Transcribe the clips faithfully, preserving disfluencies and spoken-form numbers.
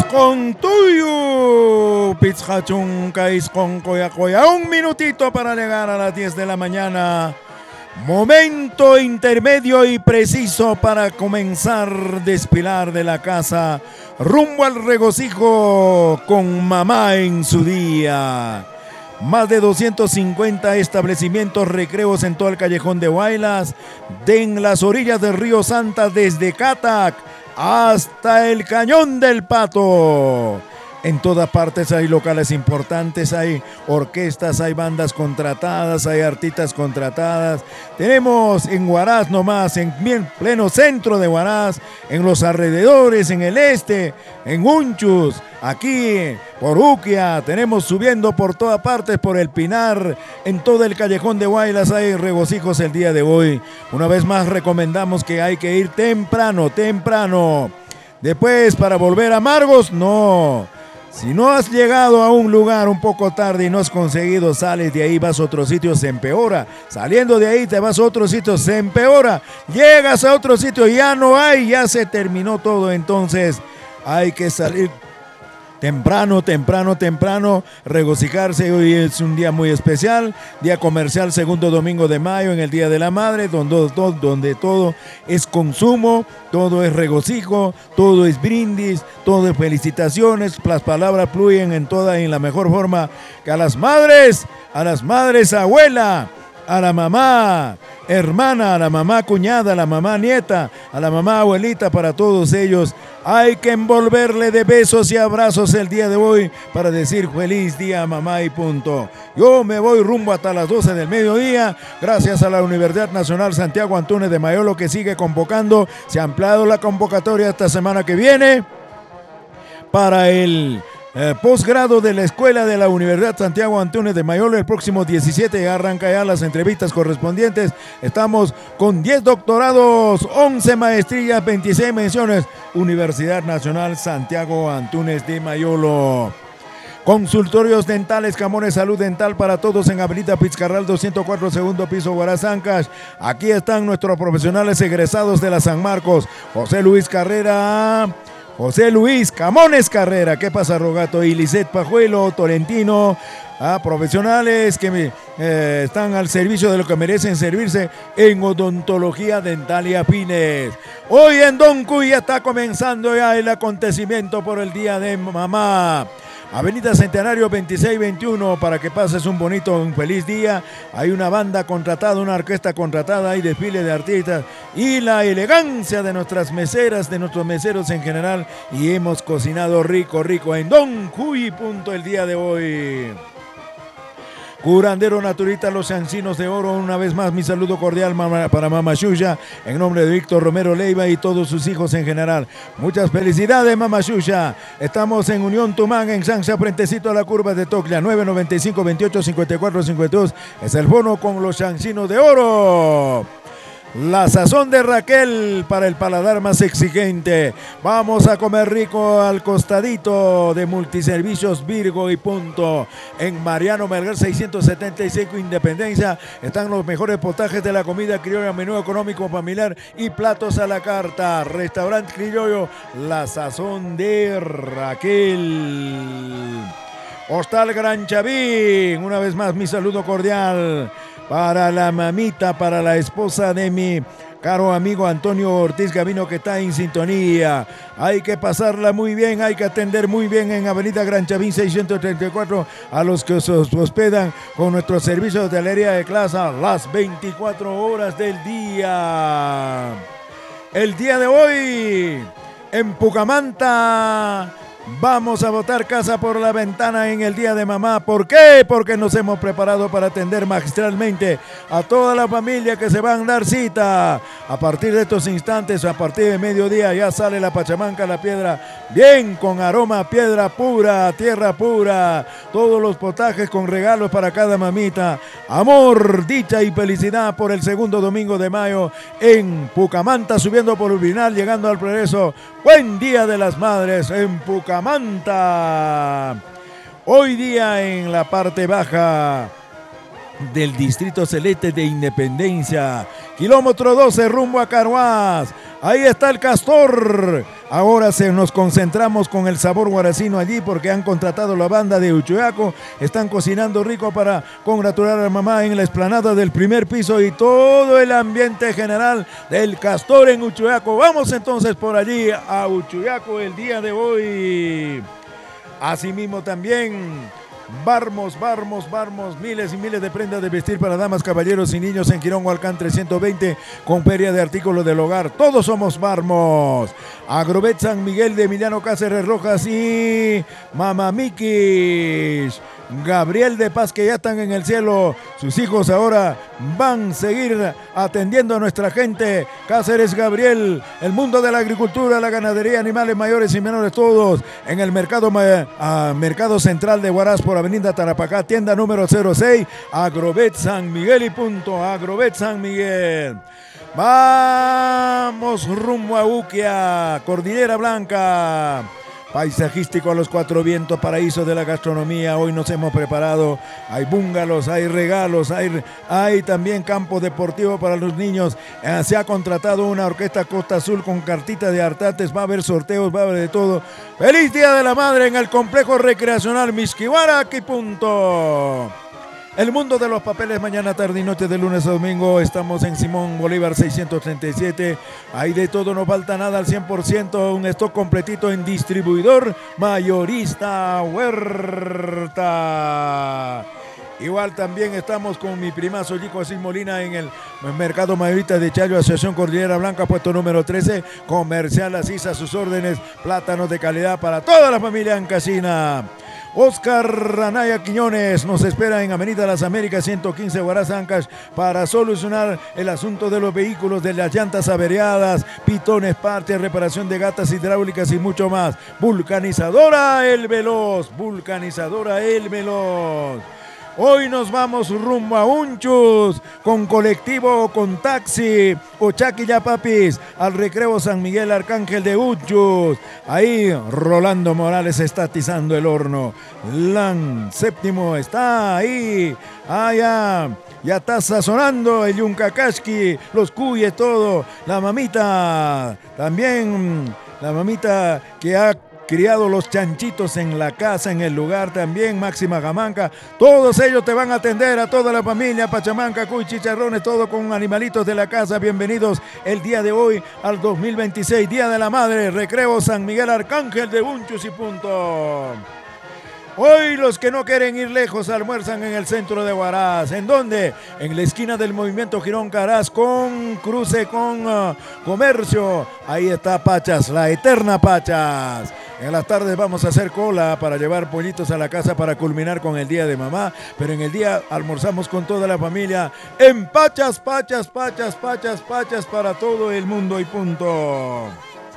con tuyo, Pizhachunca y con Coya Coya. Un minutito para llegar a las diez de la mañana. Momento intermedio y preciso para comenzar a despilar de la casa rumbo al regocijo con mamá en su día. Más de doscientos cincuenta establecimientos recreos en todo el callejón de Huaylas, de en las orillas del río Santa, desde Catac hasta el Cañón del Pato. En todas partes hay locales importantes, hay orquestas, hay bandas contratadas, hay artistas contratadas. Tenemos en Huaraz nomás, en bien pleno centro de Huaraz, en los alrededores, en el este, en Unchus, aquí por Uquia, tenemos subiendo por todas partes, por el Pinar, en todo el callejón de Huaylas hay regocijos el día de hoy. Una vez más recomendamos que hay que ir temprano, temprano. Después para volver amargos, no. Si no has llegado a un lugar un poco tarde y no has conseguido, sales de ahí, vas a otro sitio, se empeora. Saliendo de ahí te vas a otro sitio, se empeora. Llegas a otro sitio, ya no hay, ya se terminó todo. Entonces hay que salir temprano, temprano, temprano, regocijarse. Hoy es un día muy especial, día comercial, segundo domingo de mayo, en el Día de la Madre, donde, donde todo es consumo, todo es regocijo, todo es brindis, todo es felicitaciones. Las palabras fluyen en toda, en la mejor forma, que a las madres, a las madres abuela, a la mamá hermana, a la mamá cuñada, a la mamá nieta, a la mamá abuelita, para todos ellos hay que envolverle de besos y abrazos el día de hoy para decir feliz día mamá y punto. Yo me voy rumbo hasta las doce del mediodía, gracias a la Universidad Nacional Santiago Antúnez de Mayolo, que sigue convocando. Se ha ampliado la convocatoria esta semana que viene para el Eh, posgrado de la Escuela de la Universidad Santiago Antúnez de Mayolo. El próximo diecisiete ya arranca ya las entrevistas correspondientes. Estamos con diez doctorados, once maestrías, veintiséis menciones. Universidad Nacional Santiago Antúnez de Mayolo. Consultorios dentales, Camones Salud Dental para todos en Avenida Pizcarral doscientos cuatro, segundo piso, Huaraz, Ancash. Aquí están nuestros profesionales egresados de la San Marcos. José Luis Carrera, José Luis Camones Carrera, ¿qué pasa, Rogato? Y Lisette Pajuelo, Tolentino, ah, profesionales que eh, están al servicio de lo que merecen servirse en odontología dental y afines. Hoy en Don Cuy ya está comenzando ya el acontecimiento por el Día de Mamá. Avenida Centenario veintiséis veintiuno, para que pases un bonito, un feliz día. Hay una banda contratada, una orquesta contratada, hay desfile de artistas y la elegancia de nuestras meseras, de nuestros meseros en general. Y hemos cocinado rico, rico en Don Cuy, punto, el día de hoy. Curandero Naturita Los Encinos de Oro, una vez más mi saludo cordial para Mama Xuxa, en nombre de Víctor Romero Leiva y todos sus hijos en general. Muchas felicidades, Mama Xuxa. Estamos en Unión Tumán, en Sancha, frentecito a la curva de Toclia. Nueve noventa y cinco, veintiocho, cincuenta y cuatro, cincuenta y dos es el bono con Los Encinos de Oro. La sazón de Raquel para el paladar más exigente. Vamos a comer rico al costadito de Multiservicios Virgo y punto. En Mariano Melgar seiscientos setenta y cinco, Independencia, están los mejores potajes de la comida criolla, menú económico familiar y platos a la carta. Restaurante Criollo, la sazón de Raquel. Hostal Gran Chavín, una vez más mi saludo cordial para la mamita, para la esposa de mi caro amigo Antonio Ortiz Gavino, que está en sintonía. Hay que pasarla muy bien, hay que atender muy bien en Avenida Gran Chavín seiscientos treinta y cuatro a los que se hospedan con nuestro servicio de hotelería de clase las veinticuatro horas del día. El día de hoy en Pucamanta vamos a botar casa por la ventana en el Día de Mamá. ¿Por qué? Porque nos hemos preparado para atender magistralmente a toda la familia que se van a dar cita. A partir de estos instantes, a partir de mediodía, ya sale la pachamanca, la piedra, bien con aroma a piedra pura, tierra pura. Todos los potajes con regalos para cada mamita. Amor, dicha y felicidad por el segundo domingo de mayo en Pucamanta, subiendo por Urbinal, llegando al Progreso. Buen Día de las Madres en Pucamanta. Hoy día en la parte baja del Distrito Celeste de Independencia, kilómetro doce rumbo a Carhuaz. Ahí está el Castor. Ahora se nos concentramos con el sabor guaracino allí porque han contratado la banda de Uchuyaco. Están cocinando rico para congratular a la mamá en la explanada del primer piso y todo el ambiente general del Castor en Uchuyaco. Vamos entonces por allí a Uchuyaco el día de hoy. Asimismo también Barmos, Barmos, Barmos, miles y miles de prendas de vestir para damas, caballeros y niños en Quirón Hualcán trescientos veinte con feria de artículos del hogar. Todos somos Barmos. Agrovet San Miguel de Emiliano Cáceres Rojas y Mamamikis. Gabriel de Paz, que ya están en el cielo. Sus hijos ahora van a seguir atendiendo a nuestra gente. Cáceres Gabriel, el mundo de la agricultura, la ganadería, animales mayores y menores, todos en el mercado, uh, mercado central de Huaraz por Avenida Tarapacá, tienda número cero seis, Agrovet San Miguel y punto. Agrovet San Miguel. Vamos rumbo a Uquia, Cordillera Blanca. Paisajístico a los cuatro vientos, paraíso de la gastronomía. Hoy nos hemos preparado, hay búngalos, hay regalos, hay, hay también campo deportivo para los niños. Eh, se ha contratado una orquesta Costa Azul con cartita de artates, va a haber sorteos, va a haber de todo. ¡Feliz Día de la Madre en el complejo recreacional Mixquihuarac y punto! El mundo de los papeles, mañana, tarde y noche, de lunes a domingo. Estamos en Simón Bolívar seiscientos treinta y siete. Hay de todo, no falta nada al cien por ciento. Un stock completito en distribuidor mayorista Huerta. Igual también estamos con mi primazo Yico Asís Molina en el mercado mayorista de Chayo, Asociación Cordillera Blanca, puesto número trece. Comercial Asís a sus órdenes. Plátanos de calidad para toda la familia en Casina. Oscar Anaya Quiñones nos espera en Avenida Las Américas ciento quince, Huaraz, Ancash, para solucionar el asunto de los vehículos, de las llantas averiadas, pitones, partes, reparación de gatas hidráulicas y mucho más. Vulcanizadora El Veloz, Vulcanizadora El Veloz. Hoy nos vamos rumbo a Unchus, con colectivo o con taxi, Ochaquilla Papis, al Recreo San Miguel Arcángel de Unchus. Ahí Rolando Morales está atizando el horno. Lan Séptimo está ahí, allá. Ya está sazonando el yuncacasqui, los cuyes, todo. La mamita, también la mamita que ha criado los chanchitos en la casa, en el lugar también, Máxima Gamanca. Todos ellos te van a atender, a toda la familia, Pachamanca, cuy, chicharrones, todo con animalitos de la casa. Bienvenidos el día de hoy al dos mil veintiséis, Día de la Madre, Recreo San Miguel Arcángel de Unchus y punto. Hoy los que no quieren ir lejos almuerzan en el centro de Huaraz. ¿En dónde? En la esquina del Movimiento Girón Caraz con cruce con uh, comercio. Ahí está Pachas, la eterna Pachas. En las tardes vamos a hacer cola para llevar pollitos a la casa para culminar con el Día de Mamá. Pero en el día almorzamos con toda la familia en Pachas, Pachas, Pachas, Pachas, Pachas para todo el mundo y punto.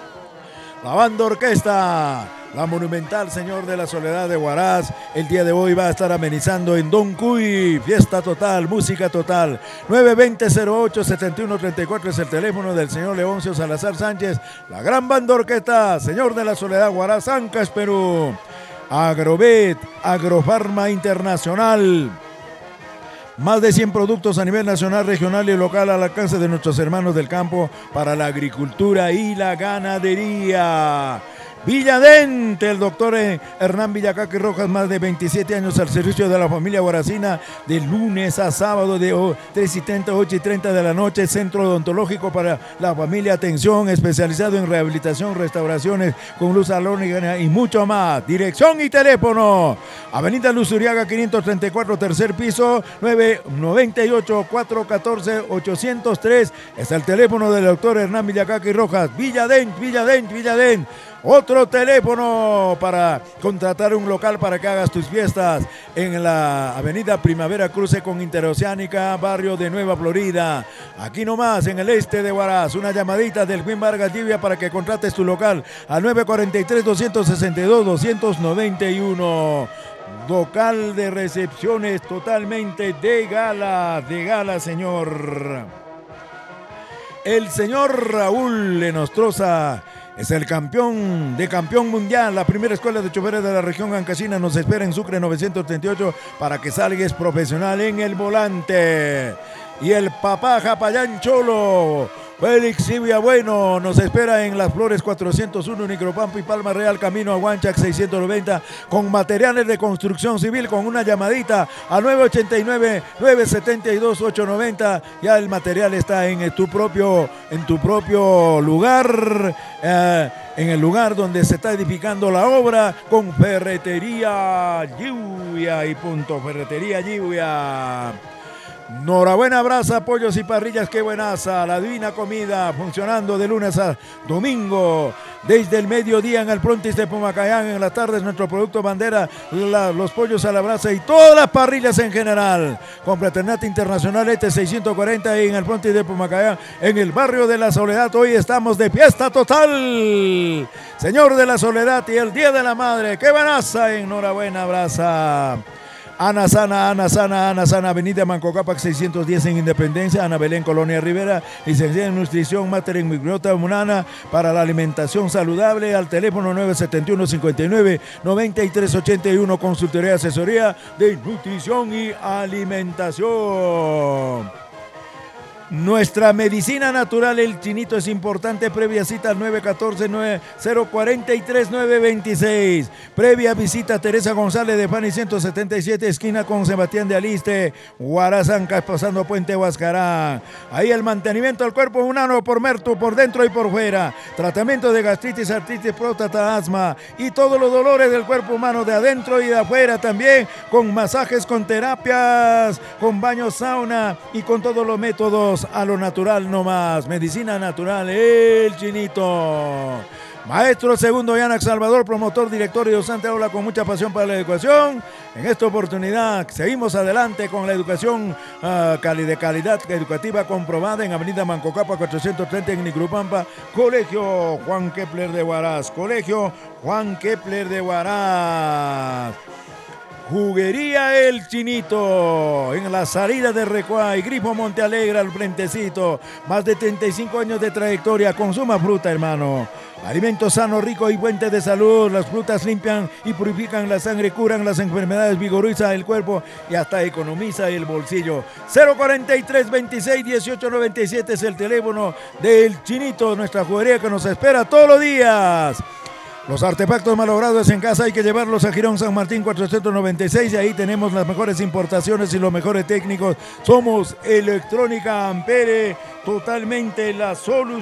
La banda orquesta, la monumental Señor de la Soledad de Huaraz, el día de hoy va a estar amenizando en Don Cuy, fiesta total, música total. nueve veinte cero ocho setenta y uno treinta y cuatro es el teléfono del señor Leoncio Salazar Sánchez, la gran banda orquesta, Señor de la Soledad, Huaraz, Ancash, Perú. Agrovet, Agrofarma Internacional. Más de cien productos a nivel nacional, regional y local al alcance de nuestros hermanos del campo para la agricultura y la ganadería. Villadente, el doctor Hernán Villacaqui Rojas, más de veintisiete años al servicio de la familia huaracina, de lunes a sábado de tres y treinta, ocho y treinta de la noche, centro odontológico para la familia, atención especializado en rehabilitación, restauraciones con luz halógena y mucho más. Dirección y teléfono, Avenida Luzuriaga quinientos treinta y cuatro, tercer piso, nueve nueve ocho, cuatro uno cuatro, ocho cero tres, es el teléfono del doctor Hernán Villacaqui Rojas. Villadent, Villadent, Villadent. Otro teléfono para contratar un local para que hagas tus fiestas en la avenida Primavera Cruce con Interoceánica, barrio de Nueva Florida. Aquí nomás, en el este de Huaraz. Una llamadita del Queen Vargas Llivia para que contrates tu local al nueve cuatro tres, dos seis dos, dos nueve uno. Local de recepciones totalmente de gala, de gala, señor. El señor Raúl Lenostroza es el campeón de campeón mundial. La primera escuela de choferes de la región Ancasina nos espera en Sucre novecientos treinta y ocho para que salgas profesional en el volante. Y el papá Japayán Cholo, Félix Sibia Bueno nos espera en Las Flores cuatrocientos uno, Nicropampa y Palma Real, camino a Huanchac seiscientos noventa, con materiales de construcción civil, con una llamadita a nueve ochenta y nueve, nueve setenta y dos, ocho noventa. Ya el material está en tu propio, en tu propio lugar, eh, en el lugar donde se está edificando la obra, con Ferretería Lluvia y punto Ferretería Lluvia. Enhorabuena, brasa, pollos y parrillas, qué buenaza, la divina comida, funcionando de lunes a domingo, desde el mediodía en el Prontis de Pumacayán, en las tardes nuestro producto bandera, la, los pollos a la brasa y todas las parrillas en general. Con Fraternidad Internacional Este seiscientos cuarenta y en el Prontis de Pumacayán, en el barrio de la Soledad. Hoy estamos de fiesta total, Señor de la Soledad y el Día de la Madre, qué buenaza, enhorabuena, brasa. Ana Sana, Ana Sana, Ana Sana, Avenida Manco Cápac seiscientos diez en Independencia, Ana Belén, Colonia Rivera, licenciada en Nutrición, máster en microbiota humana para la alimentación saludable, al teléfono nueve setenta y uno, cincuenta y nueve, noventa y tres ochenta y uno, consultoría y asesoría de nutrición y alimentación. Nuestra medicina natural, el Chinito, es importante. Previa cita al nueve uno cuatro, nueve cero cuatro tres, nueve dos seis. Previa visita Teresa González de Pani ciento setenta y siete, esquina con Sebastián de Aliste, Guarazancas, pasando Puente Huascarán. Ahí el mantenimiento del cuerpo humano por Mertu, por dentro y por fuera. Tratamiento de gastritis, artritis, próstata, asma y todos los dolores del cuerpo humano de adentro y de afuera también, con masajes, con terapias, con baños, sauna y con todos los métodos a lo natural nomás. Medicina natural, el Chinito. Maestro Segundo Yanac Salvador, promotor, director y docente, habla con mucha pasión para la educación. En esta oportunidad seguimos adelante con la educación uh, cali de calidad educativa comprobada en Avenida Manco Cápac cuatrocientos treinta en Nicropampa. Colegio Juan Kepler de Huaraz. Colegio Juan Kepler de Huaraz. Juguería El Chinito, en la salida de Recuay, Grifo Monte Alegre al frentecito, más de treinta y cinco años de trayectoria. Consuma fruta, hermano. Alimentos sanos, ricos y fuentes de salud. Las frutas limpian y purifican la sangre, curan las enfermedades, vigorizan el cuerpo y hasta economiza el bolsillo. cero cuarenta y tres, veintiséis, dieciocho, noventa y siete es el teléfono del Chinito, nuestra juguería que nos espera todos los días. Los artefactos malogrados en casa hay que llevarlos a Girón San Martín cuatrocientos noventa y seis y ahí tenemos las mejores importaciones y los mejores técnicos. Somos Electrónica Ampere, totalmente la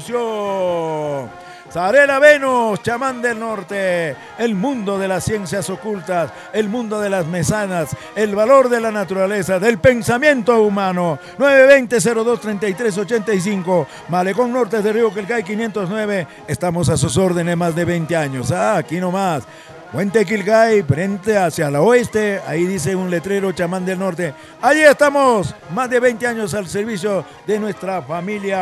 solución. Zarela Venus, Chamán del Norte, el mundo de las ciencias ocultas, el mundo de las mesanas, el valor de la naturaleza, del pensamiento humano. nueve veinte, cero dos, treinta y tres, ochenta y cinco, Malecón Norte de Río Quelcay quinientos nueve. Estamos a sus órdenes más de veinte años. Ah, aquí nomás. Puente Quilgay, frente hacia el oeste, ahí dice un letrero Chamán del Norte. Allí estamos, más de veinte años al servicio de nuestra familia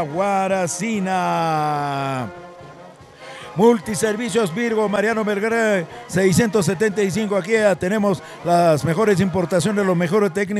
guaracina. Multiservicios Virgo, Mariano Vergara, seiscientos setenta y cinco. Aquí tenemos las mejores importaciones, los mejores técnicos.